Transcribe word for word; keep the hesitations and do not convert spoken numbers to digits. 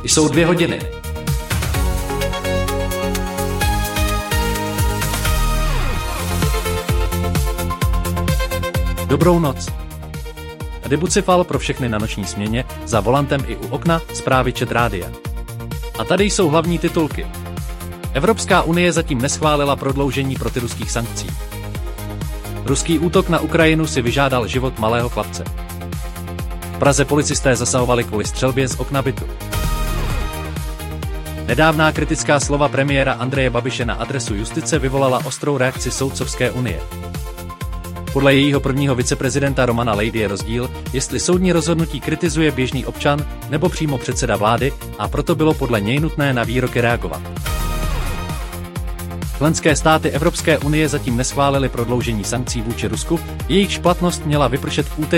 Jsou dvě hodiny. Dobrou noc. Tady Bucifal pro všechny na noční směně, za volantem i u okna, zprávy Čet rádia. A tady jsou hlavní titulky. Evropská unie zatím neschválila prodloužení protiruských sankcí. Ruský útok na Ukrajinu si vyžádal život malého chlapce. V Praze policisté zasahovali kvůli střelbě z okna bytu. Nedávná kritická slova premiéra Andreje Babiše na adresu justice vyvolala ostrou reakci Soudcovské unie. Podle jejího prvního viceprezidenta Romana Lejdy je rozdíl, jestli soudní rozhodnutí kritizuje běžný občan nebo přímo předseda vlády, a proto bylo podle něj nutné na výroky reagovat. Členské státy Evropské unie zatím neschválily prodloužení sankcí vůči Rusku, jejichž platnost měla vypršet v úterý